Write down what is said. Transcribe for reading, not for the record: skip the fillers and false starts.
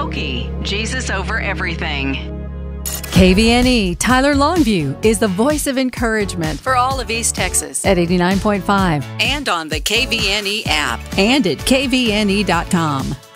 Pokey, Jesus over everything. KVNE Tyler Longview is the voice of encouragement for all of East Texas at 89.5 and on the KVNE app and at kvne.com.